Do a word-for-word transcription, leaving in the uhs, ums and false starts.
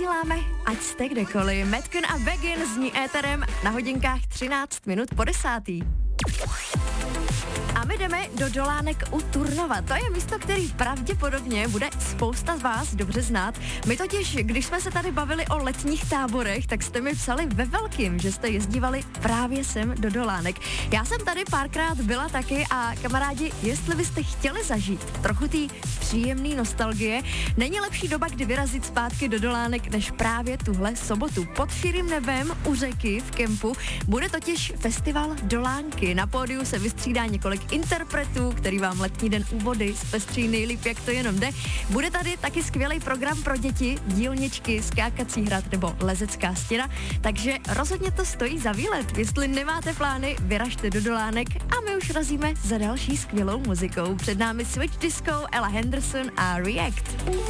posíláme, ať jste kdekoliv. Madcon a Begin zní éterem na hodinkách třináct minut po desátý. A my jdeme do Dolánek u Turnova. To je místo, který pravděpodobně bude spousta z vás dobře znát. My totiž, když jsme se tady bavili o letních táborech, tak jste mi psali ve velkým, že jste jezdívali právě sem do Dolánek. Já jsem tady párkrát byla taky a kamarádi, jestli byste chtěli zažít trochu té příjemný nostalgie, není lepší doba, kdy vyrazit zpátky do Dolánek, než právě tuhle sobotu. Pod širým nebem u řeky v kempu bude totiž festival Dolánky. Na pódiu se vystřídá několik interpretů, který vám letní den úvody zpestří nejlíp, jak to jenom jde. Bude tady taky skvělý program pro děti, dílničky, skákací hrad nebo lezecká stěna, takže rozhodně to stojí za výlet. Jestli nemáte plány, vyražte do Dolánek a my už razíme za další skvělou muzikou. Před námi Switch Disco, Ella Henderson a React.